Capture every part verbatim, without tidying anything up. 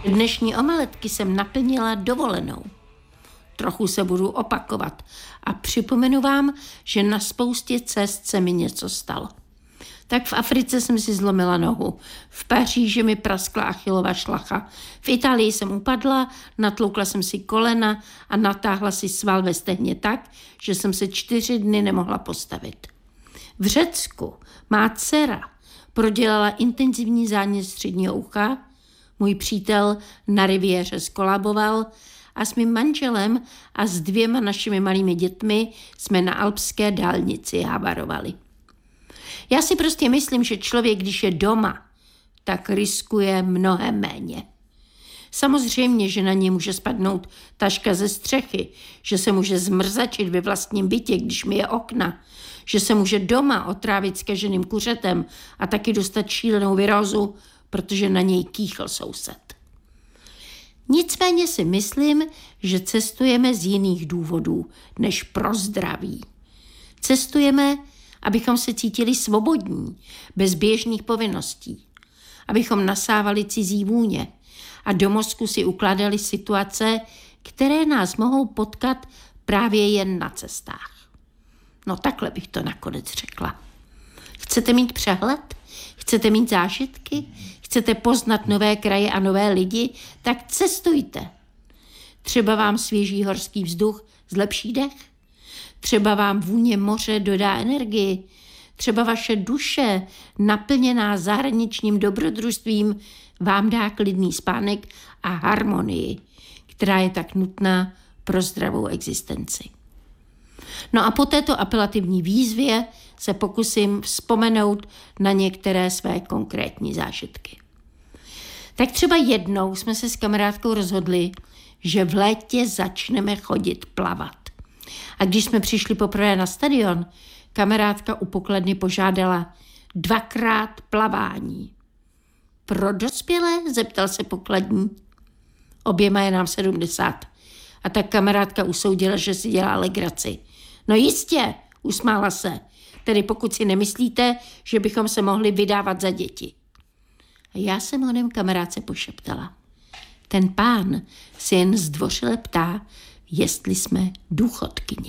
Dnešní omeletky jsem naplnila dovolenou. Trochu se budu opakovat a připomenu vám, že na spoustě cest se mi něco stalo. Tak v Africe jsem si zlomila nohu, v Paříži mi praskla Achillova šlacha, v Itálii jsem upadla, natloukla jsem si kolena a natáhla si sval ve stehně tak, že jsem se čtyři dny nemohla postavit. V Řecku má dcera prodělala intenzivní zánět středního ucha, můj přítel na riviéře skolaboval a s mým manželem a s dvěma našimi malými dětmi jsme na alpské dálnici havarovali. Já si prostě myslím, že člověk, když je doma, tak riskuje mnohem méně. Samozřejmě, že na něj může spadnout taška ze střechy, že se může zmrzačit ve vlastním bytě, když myje okna, že se může doma otrávit zkaženým kuřetem a taky dostat šílenou virózu, protože na něj kýchl soused. Nicméně si myslím, že cestujeme z jiných důvodů než pro zdraví. Cestujeme, abychom se cítili svobodní, bez běžných povinností, abychom nasávali cizí vůně a do mozku si ukládali situace, které nás mohou potkat právě jen na cestách. No takhle bych to nakonec řekla. Chcete mít přehled? Chcete mít zážitky? Chcete poznat nové kraje a nové lidi? Tak cestujte. Třeba vám svěží horský vzduch zlepší dech? Třeba vám vůně moře dodá energii? Třeba vaše duše, naplněná zahraničním dobrodružstvím, vám dá klidný spánek a harmonii, která je tak nutná pro zdravou existenci. No a po této apelativní výzvě se pokusím vzpomenout na některé své konkrétní zážitky. Tak třeba jednou jsme se s kamarádkou rozhodli, že v létě začneme chodit plavat. A když jsme přišli poprvé na stadion, kamarádka u pokladny požádala dvakrát plavání. Pro dospělé? Zeptal se pokladní. Oběma je nám sedmdesát. A tak kamarádka usoudila, že si dělá legraci. No jistě, usmála se. Tedy pokud si nemyslíte, že bychom se mohli vydávat za děti. A já jsem honem kamarádce pošeptala. Ten pán si jen zdvořile ptá, jestli jsme důchodkyně.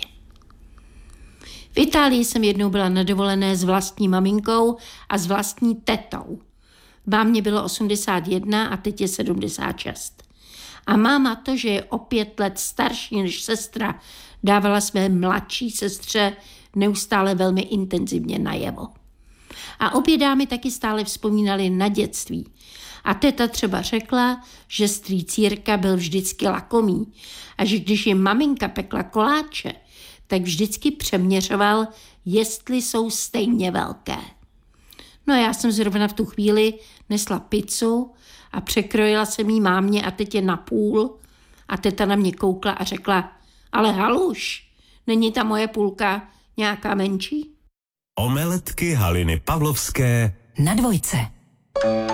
V Itálii jsem jednou byla na dovolené s vlastní maminkou a s vlastní tetou. Mámě bylo osmdesát jedna a teď je sedmdesát šest. A máma to, že je o pět let starší než sestra, dávala své mladší sestře neustále velmi intenzivně najevo. A obě dámy taky stále vzpomínali na dětství. A teta třeba řekla, že strýc Jirka byl vždycky lakomý a že když jim maminka pekla koláče, tak vždycky přeměřoval, jestli jsou stejně velké. No a já jsem zrovna v tu chvíli nesla pizzu a překrojila jsem jí mámě a tetě na půl a teta na mě koukla a řekla, ale haluš, není ta moje půlka nějaká menší? Omeletky Haliny Pavlovské na dvojce.